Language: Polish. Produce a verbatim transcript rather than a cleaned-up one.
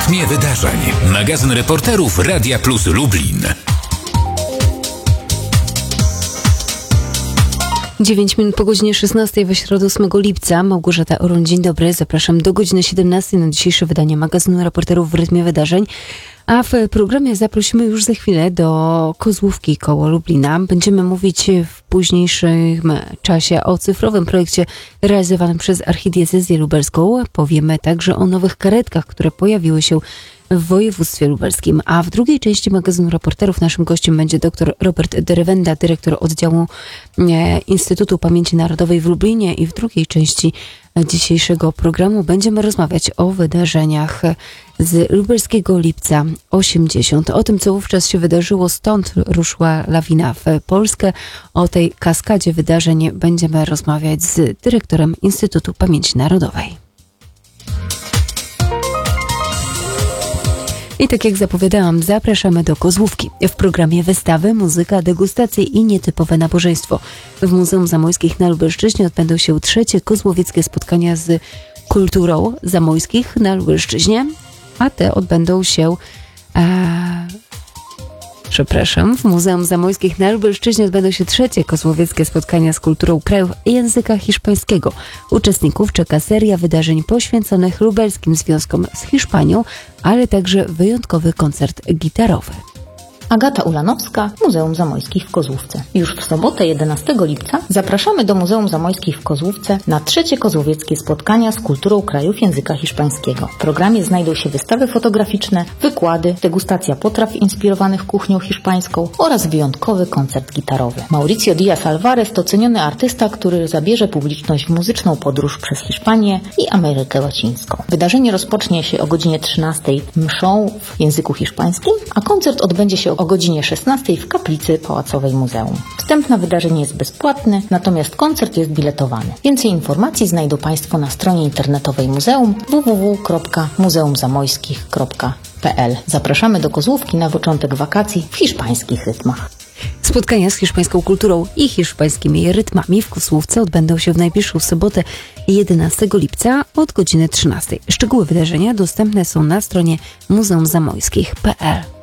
rytmie wydarzeń. Magazyn reporterów Radia Plus Lublin. dziewięć minut po godzinie szesnastej we środę ósmego lipca. Małgorzata Orun, dzień dobry. Zapraszam do godziny siedemnastej na dzisiejsze wydanie magazynu reporterów w rytmie wydarzeń. A w programie zaprosimy już za chwilę do Kozłówki koło Lublina. Będziemy mówić w późniejszym czasie o cyfrowym projekcie realizowanym przez archidiecezję lubelską. Powiemy także o nowych karetkach, które pojawiły się w województwie lubelskim. A w drugiej części magazynu reporterów naszym gościem będzie dr Robert Derewenda, dyrektor oddziału Instytutu Pamięci Narodowej w Lublinie. I w drugiej części dzisiejszego programu będziemy rozmawiać o wydarzeniach z lubelskiego Lipca osiemdziesiąt. O tym, co wówczas się wydarzyło, stąd ruszyła lawina w Polskę. O tej kaskadzie wydarzeń będziemy rozmawiać z dyrektorem Instytutu Pamięci Narodowej. I tak jak zapowiadałam, zapraszamy do Kozłówki. W programie wystawy, muzyka, degustacje i nietypowe nabożeństwo. W Muzeum Zamojskich na Lubelszczyźnie odbędą się trzecie kozłowieckie spotkania z kulturą zamojskich na Lubelszczyźnie, a te odbędą się... E, Przepraszam, w Muzeum Zamojskich na Lubelszczyźnie odbędą się trzecie kozłowieckie spotkania z kulturą krajów języka hiszpańskiego. Uczestników czeka seria wydarzeń poświęconych lubelskim związkom z Hiszpanią, ale także wyjątkowy koncert gitarowy. Agata Ulanowska, Muzeum Zamojskich w Kozłówce. Już w sobotę jedenastego lipca zapraszamy do Muzeum Zamojskich w Kozłówce na trzecie kozłowieckie spotkania z kulturą krajów języka hiszpańskiego. W programie znajdą się wystawy fotograficzne, wykłady, degustacja potraw inspirowanych kuchnią hiszpańską oraz wyjątkowy koncert gitarowy. Mauricio Díaz Alvarez to ceniony artysta, który zabierze publiczność w muzyczną podróż przez Hiszpanię i Amerykę Łacińską. Wydarzenie rozpocznie się o godzinie trzynastej mszą w języku hiszpańskim, a koncert odbędzie się o godzinie szesnastej w kaplicy pałacowej muzeum. Wstęp na wydarzenie jest bezpłatny, natomiast koncert jest biletowany. Więcej informacji znajdą Państwo na stronie internetowej muzeum w w w kropka muzeum zamojskich kropka p l. Zapraszamy do Kozłówki na początek wakacji w hiszpańskich rytmach. Spotkania z hiszpańską kulturą i hiszpańskimi rytmami w Kozłówce odbędą się w najbliższą sobotę jedenastego lipca od godziny trzynastej. Szczegóły wydarzenia dostępne są na stronie muzeum zamojskich kropka p l.